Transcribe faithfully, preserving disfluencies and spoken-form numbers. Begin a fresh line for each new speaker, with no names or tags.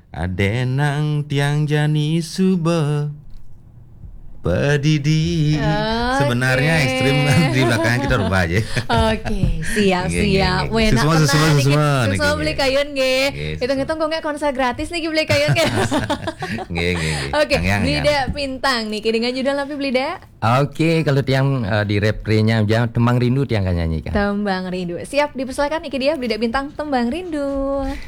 Adenang tiang jani sube pedidi.
Okay.
Sebenarnya ekstrim di belakang kita rubah aja.
Oke, siap siap. Wena
Semua semua semua.
Semua beli kayun ge. Hitung-hitung kok nggak konser gratis nih beli kayun ge.
Nggih nggih.
Oke, Blida Pintang nih dengan judul apa Blida?
Oke, kalau tiang uh, di refrenya jangan Tembang Rindu tiang akan nyanyikan.
Tembang Rindu. Siap dipersilakan iki dia Blida Bintang Tembang Rindu.